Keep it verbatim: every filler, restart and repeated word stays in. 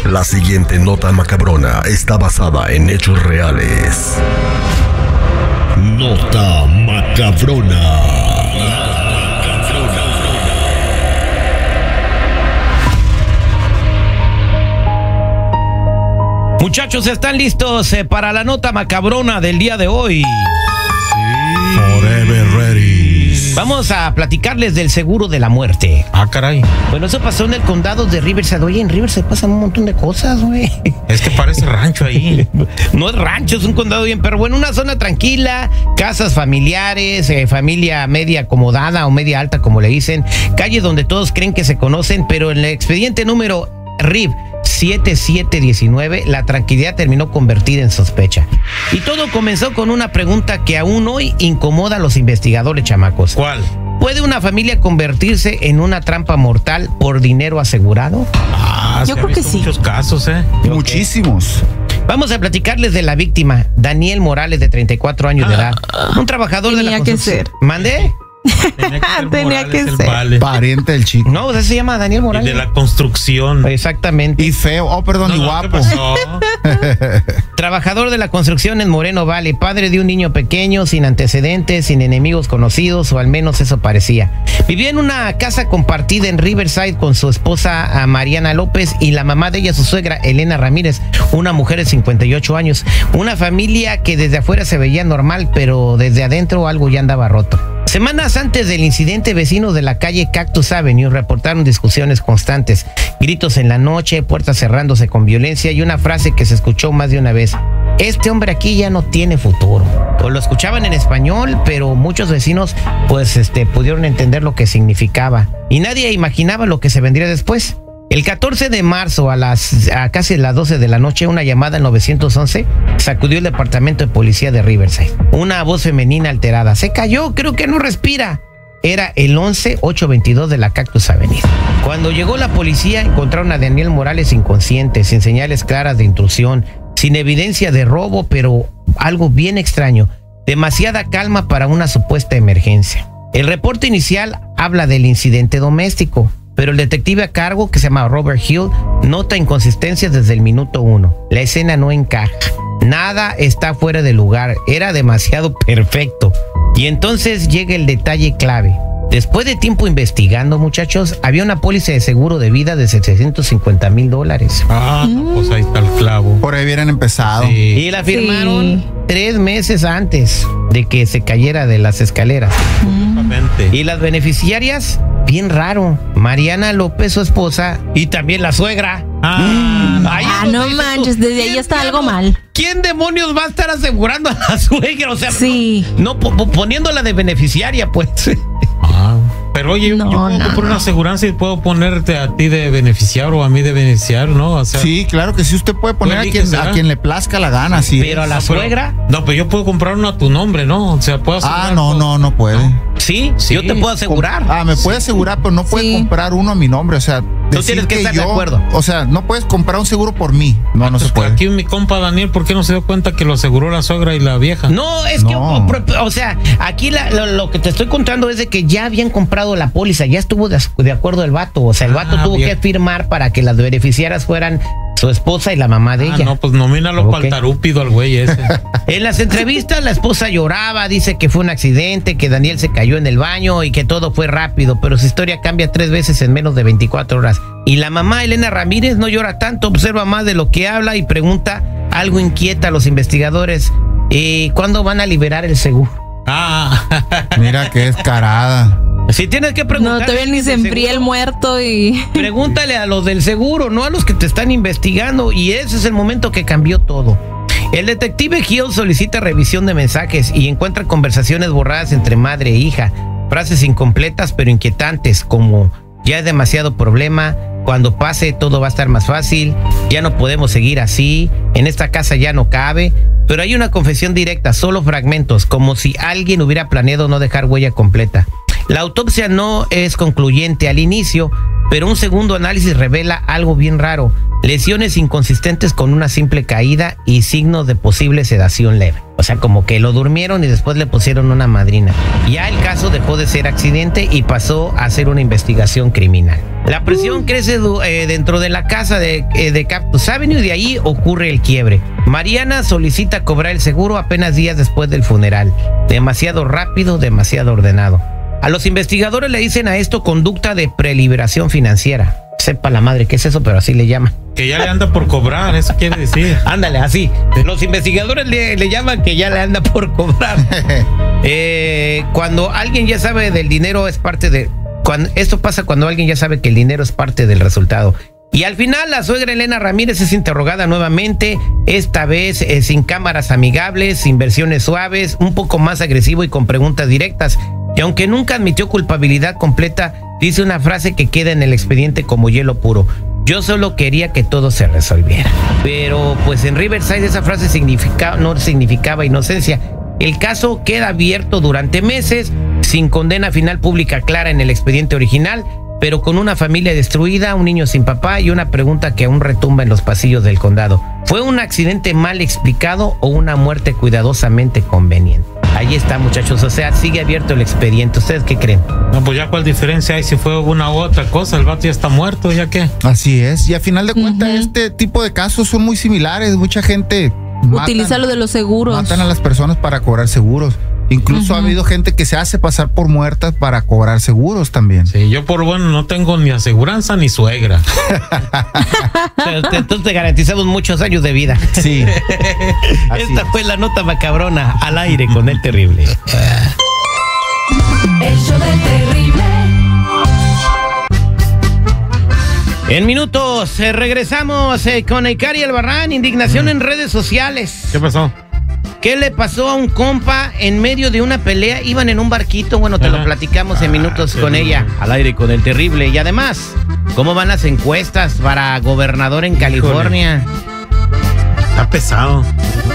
La siguiente nota macabrona está basada en hechos reales. Nota macabrona. Muchachos, ¿están listos eh, para la nota macabrona del día de hoy? Sí. Forever ready. Vamos a platicarles del seguro de la muerte. Ah, caray. Bueno, eso pasó en el condado de Riverside. Oye, en Riverside pasan un montón de cosas, güey. Es que parece rancho ahí. No es rancho, es un condado bien, pero bueno, una zona tranquila, casas familiares, eh, familia media acomodada o media alta, como le dicen, calles donde todos creen que se conocen, pero en el expediente número R I B siete siete diecinueve, la tranquilidad terminó convertida en sospecha. Y todo comenzó con una pregunta que aún hoy incomoda a los investigadores, chamacos. ¿Cuál? ¿Puede una familia convertirse en una trampa mortal por dinero asegurado? Ah, Yo creo que sí. Muchos casos, ¿eh? Okay. Muchísimos. Vamos a platicarles de la víctima, Daniel Morales, de treinta y cuatro años de edad. Un trabajador de la Tenía que construcción. ser. ¿Mandé? Tenía que ser, Tenía Morales, que el ser. vale. Pariente del chico. No, o sea, se llama Daniel Y Morales. de la construcción. Exactamente. Y feo. Oh, perdón, No, y no, guapo. ¿qué pasó? Trabajador de la construcción en Moreno Valley, padre de un niño pequeño, sin antecedentes, sin enemigos conocidos, o al menos eso parecía. Vivía en una casa compartida en Riverside con su esposa Mariana López y la mamá de ella, su suegra Elena Ramírez, una mujer de cincuenta y ocho años. Una familia que desde afuera se veía normal, pero desde adentro algo ya andaba roto. Semanas antes del incidente, vecinos de la calle Cactus Avenue reportaron discusiones constantes, gritos en la noche, puertas cerrándose con violencia y una frase que se escuchó más de una vez: este hombre aquí ya no tiene futuro. O lo escuchaban en español, pero muchos vecinos pues este pudieron entender lo que significaba y nadie imaginaba lo que se vendría después. El catorce de marzo a las a casi las doce de la noche, una llamada al nueve once sacudió el departamento de policía de Riverside. Una voz femenina alterada: se cayó, creo que no respira. Era el once ocho veintidós de la Cactus Avenue. Cuando llegó la policía, encontraron a Daniel Morales inconsciente, sin señales claras de intrusión, sin evidencia de robo, pero algo bien extraño: demasiada calma para una supuesta emergencia. El reporte inicial habla del incidente doméstico, pero el detective a cargo, que se llama Robert Hill, nota inconsistencias desde el minuto uno. La escena no encaja. Nada está fuera de lugar. Era demasiado perfecto. Y entonces llega el detalle clave. Después de tiempo investigando, muchachos, había una póliza de seguro de vida de setecientos cincuenta mil dólares. Ah, no, pues ahí está el clavo. Por ahí hubieran empezado. Sí. Y la firmaron Sí. tres meses antes de que se cayera de las escaleras. Justamente. Y las beneficiarias, bien raro: Mariana López, su esposa, y también la suegra. Ah, Ahí Ah, es no donde dices tú, manches, desde ahí ¿quién está algo diablos- mal. ¿Quién demonios va a estar asegurando a la suegra? O sea, Sí. no, no po- po- poniéndola de beneficiaria, pues. Ah, pero oye, No, yo puedo no, comprar no. una aseguranza y puedo ponerte a ti de beneficiario o a mí de beneficiario, ¿no? O sea, Sí, claro que sí. Usted puede poner a Pues, quien, ¿qué será? a quien le plazca la gana. Sí. Pero a la no, pero- suegra, No, pero yo puedo comprar uno a tu nombre, ¿no? O sea, puedo asegurar Ah, no, todo. no, no puede. sí, Sí. yo te puedo asegurar. Ah, me puede asegurar, pero no puede Sí. comprar uno a mi nombre. O sea, Tú decir tienes que estar de yo- acuerdo. O sea, no puedes comprar un seguro por mí. No, no se Pues puede. aquí mi compa Daniel, ¿por qué no se dio cuenta que lo aseguró la suegra y la vieja? No, es que, No. o, o sea, aquí la- lo, lo que te estoy contando es de que ya habían comprado la póliza, ya estuvo de, de acuerdo el vato. O sea, el vato Ah, tuvo bien. que firmar para que las beneficiarias fueran su esposa y la mamá de Ah, ella. no, pues nomínalo Ok. para el tarúpido al güey ese. En las entrevistas la esposa lloraba, dice que fue un accidente, que Daniel se cayó en el baño y que todo fue rápido, pero su historia cambia tres veces en menos de veinticuatro horas. Y la mamá, Elena Ramírez, no llora tanto, observa más de lo que habla y pregunta algo inquieta a los investigadores: ¿y cuándo van a liberar el seguro? Ah, Mira qué descarada. Si tienes que preguntar... No, todavía ni se enfría el muerto y... Pregúntale a los del seguro, no a los que te están investigando. Y ese es el momento que cambió todo. El detective Hill solicita revisión de mensajes y encuentra conversaciones borradas entre madre e hija, frases incompletas pero inquietantes como: ya es demasiado problema, cuando pase todo va a estar más fácil, ya no podemos seguir así, en esta casa ya no cabe. Pero hay una confesión directa, solo fragmentos, como si alguien hubiera planeado no dejar huella completa. La autopsia no es concluyente al inicio, pero un segundo análisis revela algo bien raro. lesiones inconsistentes con una simple caída y signos de posible sedación leve. O sea, como que lo durmieron y después le pusieron una madrina. Ya el caso dejó de ser accidente y pasó a ser una investigación criminal. La presión crece eh, dentro de la casa de, eh, de Cactus Avenue y de ahí ocurre el quiebre. Mariana solicita cobrar el seguro apenas días después del funeral. Demasiado rápido, demasiado ordenado. A los investigadores le dicen a esto conducta de preliberación financiera. Sepa la madre qué es eso, pero así le llaman. Que ya le anda por cobrar, eso quiere decir. Ándale, así. Los investigadores le, le llaman que ya le anda por cobrar. eh, cuando alguien ya sabe del dinero es parte de... Cuando, esto pasa cuando alguien ya sabe que el dinero es parte del resultado. Y al final la suegra Elena Ramírez es interrogada nuevamente, esta vez eh, sin cámaras amigables, sin versiones suaves, un poco más agresivo y con preguntas directas. Y aunque nunca admitió culpabilidad completa, dice una frase que queda en el expediente como hielo puro. Yo solo quería que todo se resolviera. Pero pues en Riverside esa frase significa, no significaba inocencia. El caso queda abierto durante meses, sin condena final pública clara en el expediente original, pero con una familia destruida, un niño sin papá y una pregunta que aún retumba en los pasillos del condado. ¿Fue un accidente mal explicado o una muerte cuidadosamente conveniente? Ahí está, muchachos, o sea, sigue abierto el expediente. ¿Ustedes qué creen? No, pues ya cuál diferencia hay si fue una u otra cosa, el vato ya está muerto, ¿ya qué? Así es, y a final de cuentas Ujú. este tipo de casos son muy similares, mucha gente Utiliza matan, lo de los seguros. matan a las personas para cobrar seguros. Incluso ha Ujú. habido gente que se hace pasar por muertas para cobrar seguros también. Sí, yo por bueno no tengo ni aseguranza ni suegra. Entonces te garantizamos muchos años de vida. Sí. Así Esta es. fue la nota macabrona al aire con el terrible. El show del terrible. En minutos eh, regresamos eh, con Icari Albarrán. Indignación en redes sociales. ¿Qué pasó? ¿Qué le pasó a un compa en medio de una pelea? Iban en un barquito, bueno, te lo Ajá. platicamos en minutos qué con lindo. ella, al aire con el terrible. Y además, ¿cómo van las encuestas para gobernador en California? Está pesado.